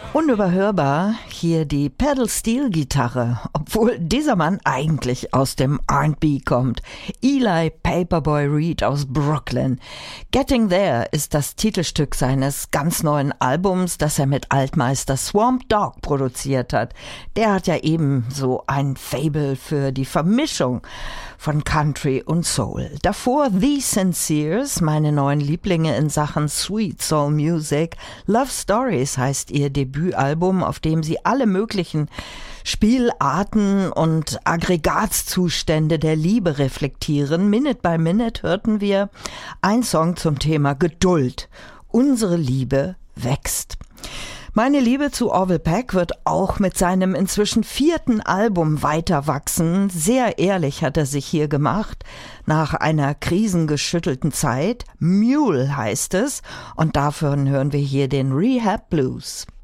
Unüberhörbar hier die Pedal-Steel-Gitarre, obwohl dieser Mann eigentlich aus dem R&B kommt. Eli Paperboy Reed aus Brooklyn. Getting There ist das Titelstück seines ganz neuen Albums, das er mit Altmeister Swamp Dogg produziert hat. Der hat ja ebenso ein Faible für die Vermischung von Country und Soul. Davor The Sinceres, meine neuen Lieblinge in Sachen Sweet Soul Music. Love Stories heißt ihr Debütalbum, auf dem sie alle möglichen Spielarten und Aggregatzustände der Liebe reflektieren. Minute by Minute hörten wir ein Song zum Thema Geduld. Unsere Liebe wächst. Meine Liebe zu Orville Peck wird auch mit seinem inzwischen 4. Album weiter wachsen. Sehr ehrlich hat er sich hier gemacht, nach einer krisengeschüttelten Zeit. Mule heißt es, und davon hören wir hier den Rehab Blues.